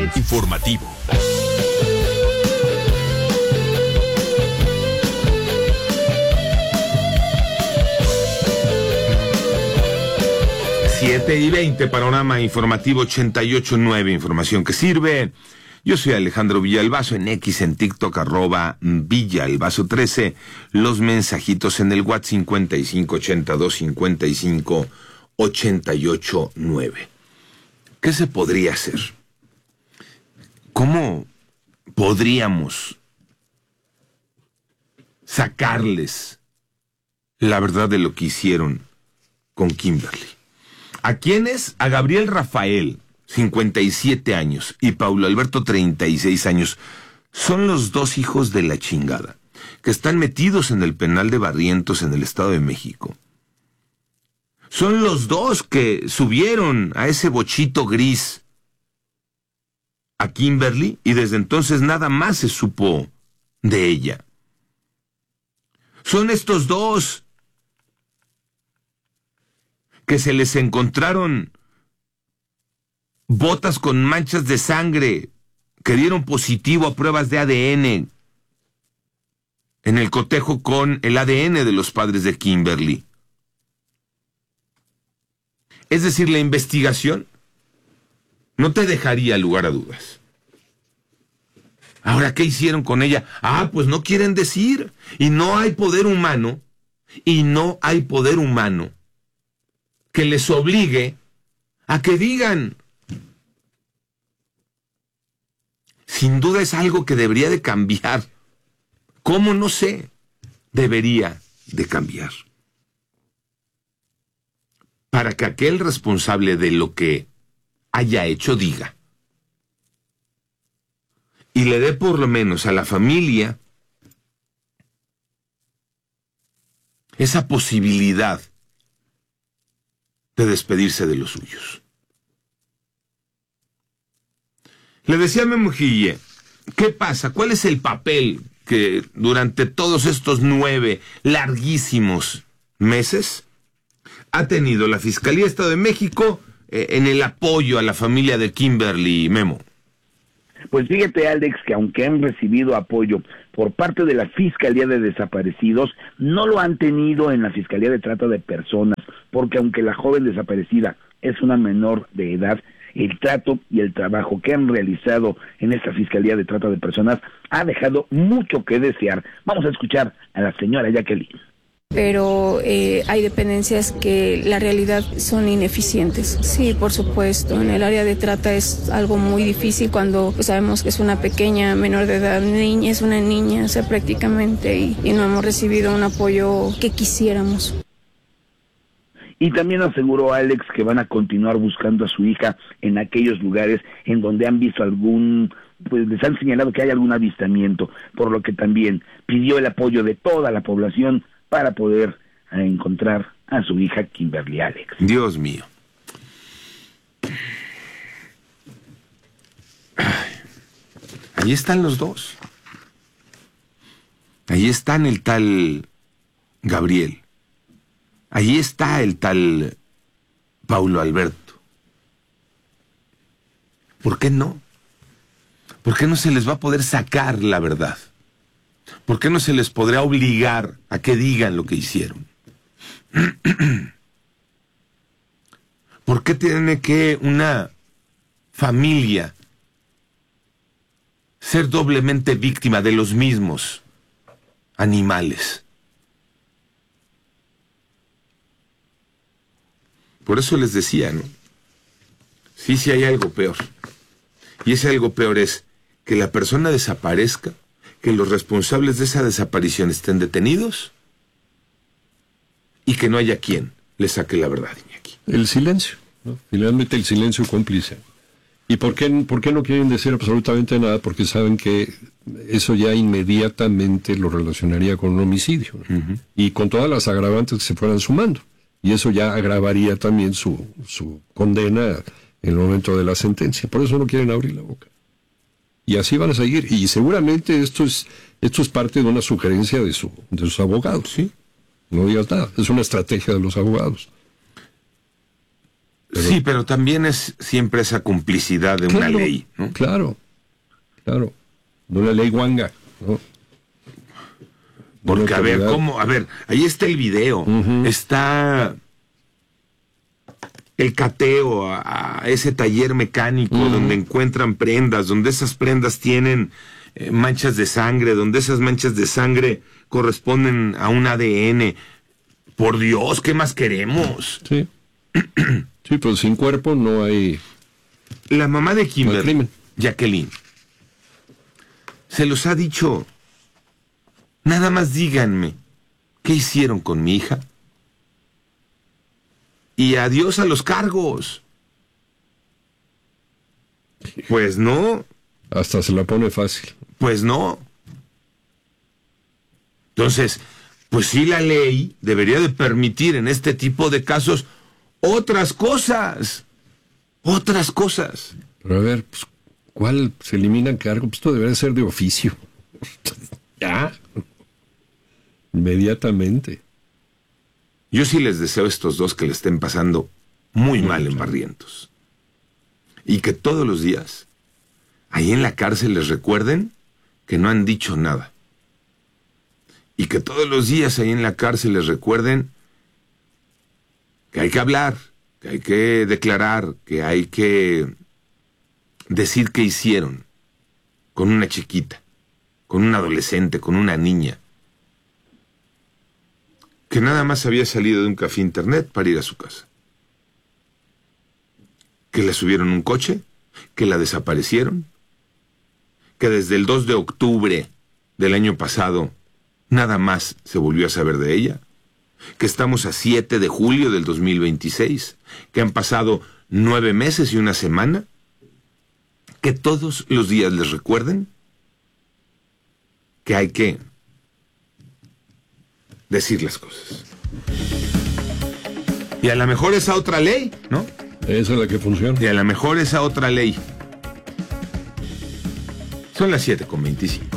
Informativo. Siete y 20, panorama informativo 88.9, información que sirve. Yo soy Alejandro Villalbazo, en X, en TikTok, @Villalbazo13. Los mensajitos en el WhatsApp 55825588.9. ¿Qué se podría hacer? ¿Cómo podríamos sacarles la verdad de lo que hicieron con Kimberly? ¿A quiénes? A Gabriel Rafael, 57 años, y Paulo Alberto, 36 años. Son los dos hijos de la chingada, que están metidos en el penal de Barrientos en el Estado de México. Son los dos que subieron a ese bochito gris a Kimberly, y desde entonces nada más se supo de ella. Son estos dos que se les encontraron botas con manchas de sangre que dieron positivo a pruebas de ADN en el cotejo con el ADN de los padres de Kimberly. Es decir, la investigación no te dejaría lugar a dudas. Ahora, ¿qué hicieron con ella? Pues no quieren decir. Y no hay poder humano que les obligue a que digan. Sin duda es algo que debería de cambiar. ¿Cómo? No sé. Debería de cambiar. Para que aquel responsable de lo que haya hecho diga. Y le dé por lo menos a la familia esa posibilidad de despedirse de los suyos. Le decía a Memo Gille, ¿qué pasa? ¿Cuál es el papel que durante todos estos 9 larguísimos meses ha tenido la Fiscalía de Estado de México en el apoyo a la familia de Kimberly, Memo? Pues fíjate, Alex, que aunque han recibido apoyo por parte de la Fiscalía de Desaparecidos, no lo han tenido en la Fiscalía de Trata de Personas, porque aunque la joven desaparecida es una menor de edad, el trato y el trabajo que han realizado en esta Fiscalía de Trata de Personas ha dejado mucho que desear. Vamos a escuchar a la señora Jacqueline. Pero hay dependencias que la realidad son ineficientes. Sí, por supuesto. En el área de trata es algo muy difícil cuando sabemos que es una pequeña menor de edad, es una niña, o sea, prácticamente, y no hemos recibido un apoyo que quisiéramos. Y también aseguró Alex que van a continuar buscando a su hija en aquellos lugares en donde han visto pues les han señalado que hay algún avistamiento, por lo que también pidió el apoyo de toda la población para poder encontrar a su hija Kimberly, Alex. Dios mío. Ahí están los dos. Ahí están el tal Gabriel. Ahí está el tal Paulo Alberto. ¿Por qué no? ¿Por qué no se les va a poder sacar la verdad? ¿Por qué no se les podrá obligar a que digan lo que hicieron? ¿Por qué tiene que una familia ser doblemente víctima de los mismos animales? Por eso les decía, ¿no? Sí hay algo peor. Y ese algo peor es que la persona desaparezca, que los responsables de esa desaparición estén detenidos y que no haya quien le saque la verdad, Iñaki. El silencio, ¿no? Finalmente el silencio cómplice. ¿Y por qué no quieren decir absolutamente nada? Porque saben que eso ya inmediatamente lo relacionaría con un homicidio, ¿no? Uh-huh. Y con todas las agravantes que se fueran sumando. Y eso ya agravaría también su condena en el momento de la sentencia. Por eso no quieren abrir la boca. Y así van a seguir. Y seguramente esto es parte de una sugerencia de sus abogados. Sí. No digas nada. Es una estrategia de los abogados. Sí, pero también es siempre esa complicidad de una ley, ¿no? Claro. De una ley guanga, ¿no? Porque, ahí está el video, está el cateo a ese taller mecánico donde encuentran prendas, donde esas prendas tienen manchas de sangre, donde esas manchas de sangre corresponden a un ADN. Por Dios, ¿qué más queremos? Sí. Sí, pero sin cuerpo no hay... La mamá de Kimberly, Jacqueline, se los ha dicho, nada más díganme, ¿qué hicieron con mi hija? Y adiós a los cargos. Pues no. Hasta se la pone fácil. Pues no. Entonces, pues sí, la ley debería de permitir en este tipo de casos otras cosas. Pero a ver, pues, ¿cuál se eliminan cargos? Pues esto debería ser de oficio. Ya. Inmediatamente. Yo sí les deseo a estos dos que le estén pasando muy mal en Barrientos. Y que todos los días, ahí en la cárcel, les recuerden que no han dicho nada. Y que todos los días ahí en la cárcel les recuerden que hay que hablar, que hay que declarar, que hay que decir qué hicieron con una chiquita, con un adolescente, con una niña, que nada más había salido de un café internet para ir a su casa. Que le subieron un coche, que la desaparecieron, que desde el 2 de octubre del año pasado nada más se volvió a saber de ella, que estamos a 7 de julio del 2026, que han pasado 9 meses y una semana, que todos los días les recuerden que hay que decir las cosas. Y a lo mejor esa otra ley, ¿no? Esa es la que funciona. Y a lo mejor esa otra ley. Son las 7:25.